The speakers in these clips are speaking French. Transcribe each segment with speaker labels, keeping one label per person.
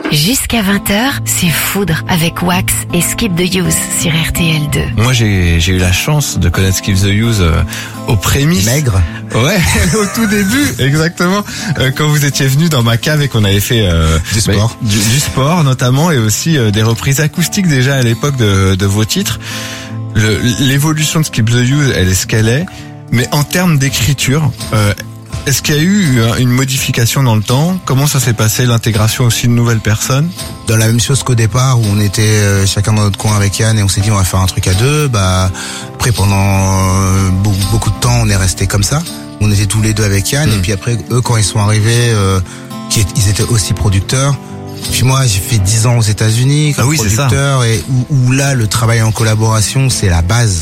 Speaker 1: Jusqu'à 20h, c'est Foudre avec Wax et Skip the Use sur RTL2.
Speaker 2: Moi, j'ai eu la chance de connaître Skip the Use aux prémices.
Speaker 3: Maigre.
Speaker 2: Ouais, au tout début, exactement. Quand vous étiez venu dans ma cave et qu'on avait fait
Speaker 3: Du sport.
Speaker 2: du sport notamment, et aussi des reprises acoustiques déjà à l'époque de vos titres. L'évolution de Skip the Use, elle est ce qu'elle est. Mais en termes d'écriture, est-ce qu'il y a eu une modification dans le temps? Comment ça s'est passé, l'intégration aussi de nouvelles personnes?
Speaker 3: Dans la même chose qu'au départ, où on était chacun dans notre coin avec Yann et on s'est dit on va faire un truc à deux. Après pendant beaucoup de temps, on est resté comme ça. On était tous les deux avec Yann et puis après eux quand ils sont arrivés, ils étaient aussi producteurs. Puis moi j'ai fait 10 ans aux États-Unis comme producteur et où là le travail en collaboration c'est la base.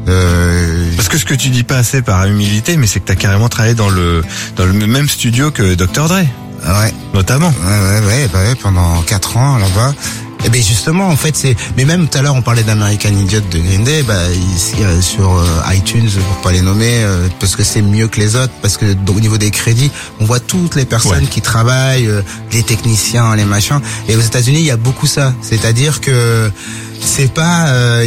Speaker 2: Parce que ce que tu dis pas assez par humilité, mais c'est que t'as carrément travaillé dans le même studio que Dr. Dre.
Speaker 3: Ouais.
Speaker 2: Notamment.
Speaker 3: Ouais, pendant 4 ans là-bas. Et ben justement, en fait, mais même tout à l'heure, on parlait d'American Idiot de Green Day, sur iTunes, pour pas les nommer, parce que c'est mieux que les autres, parce que au niveau des crédits, on voit toutes les personnes qui travaillent, les techniciens, les machins. Et aux États-Unis, il y a beaucoup ça. C'est-à-dire que c'est pas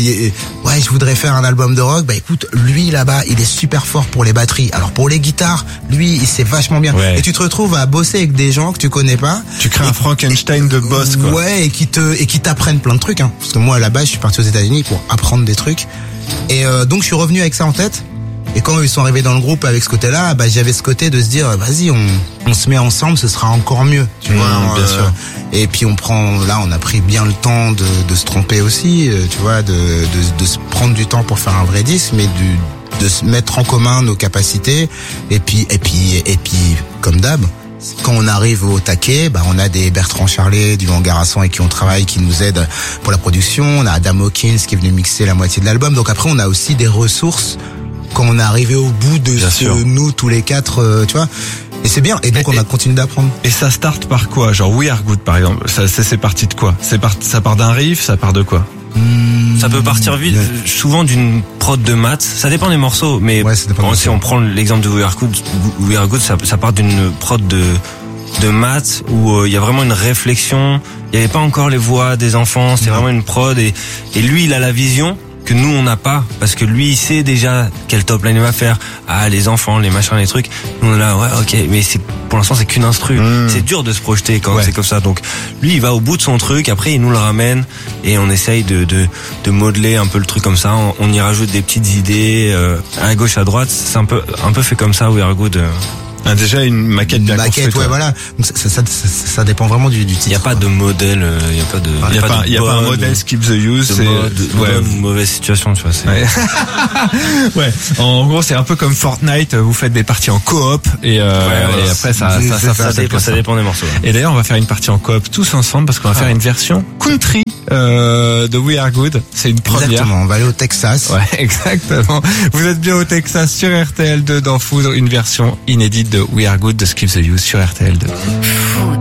Speaker 3: je voudrais faire un album de rock, écoute, lui là-bas il est super fort pour les batteries, alors pour les guitares lui il sait vachement bien, et tu te retrouves à bosser avec des gens que tu connais pas,
Speaker 2: tu crées un Frankenstein de boss quoi.
Speaker 3: Et qui t'apprennent plein de trucs parce que moi là-bas je suis parti aux États-Unis pour apprendre des trucs et donc je suis revenu avec ça en tête. Et quand ils sont arrivés dans le groupe avec ce côté-là, j'avais ce côté de se dire, vas-y, on se met ensemble, ce sera encore mieux, tu vois.
Speaker 2: Bien sûr.
Speaker 3: Et puis on a pris bien le temps de se tromper aussi, tu vois, de se prendre du temps pour faire un vrai disque, mais de se mettre en commun nos capacités. Et puis, comme d'hab, quand on arrive au taquet, on a des Bertrand Charlet du Hangar à Son avec qui on travaille, qui nous aident pour la production. On a Adam Hawkins qui est venu mixer la moitié de l'album. Donc après, on a aussi des ressources quand on est arrivé au bout de nous tous les quatre, tu vois. Et c'est bien. Et donc on a continué d'apprendre.
Speaker 2: Et ça start par quoi? Genre We Are Good par exemple. C'est parti de quoi? Ça part d'un riff, ça part de quoi?
Speaker 4: Ça peut partir vite, souvent d'une prod de maths. Ça dépend des morceaux, mais si on prend l'exemple de We Are Good, ça part d'une prod de maths où il y a vraiment une réflexion. Il y avait pas encore les voix des enfants, c'est vraiment une prod et lui il a la vision que nous on n'a pas, parce que lui il sait déjà quel top line il va faire, les enfants, les machins, les trucs. Nous on est là, mais pour l'instant c'est qu'une instru. C'est dur de se projeter quand c'est comme ça. Donc lui il va au bout de son truc, après il nous le ramène et on essaye de modeler un peu le truc comme ça. On y rajoute des petites idées à gauche à droite. C'est un peu fait comme ça. We Are Good.
Speaker 2: Déjà une maquette bien construite.
Speaker 3: Voilà. Donc ça dépend vraiment du titre.
Speaker 4: Il y a pas de modèle, il y a pas
Speaker 2: un modèle Skip the Use, c'est
Speaker 4: une mauvaise situation, tu vois,
Speaker 2: Ouais. En gros, c'est un peu comme Fortnite, vous faites des parties en coop et après ça
Speaker 4: dépend des morceaux.
Speaker 2: Et d'ailleurs, on va faire une partie en coop tous ensemble parce qu'on va faire une version country de We Are Good. C'est une première.
Speaker 3: Exactement, on va aller au Texas.
Speaker 2: Ouais, exactement. Vous êtes bien au Texas sur RTL2 dans Foudre, une version inédite de We Are Good de Skip the Use sur RTL2.
Speaker 1: Foudre.